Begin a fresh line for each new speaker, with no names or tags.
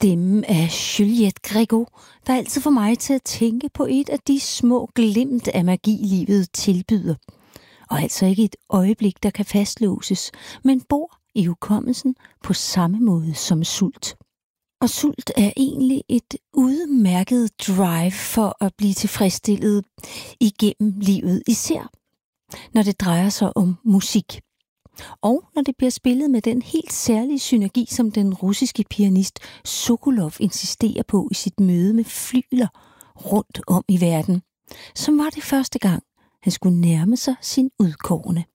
Stemmen af Juliette Grégo, der altid får mig til at tænke på et af de små glimt af magi, livet tilbyder. Og altså ikke et øjeblik, der kan fastlåses, men bor i hukommelsen på samme måde som sult. Og sult er egentlig et udmærket drive for at blive tilfredsstillet igennem livet, især når det drejer sig om musik. Og når det bliver spillet med den helt særlige synergi, som den russiske pianist Sokolov insisterer på i sit møde med flygler rundt om i verden, som var det første gang, han skulle nærme sig sin udkårne.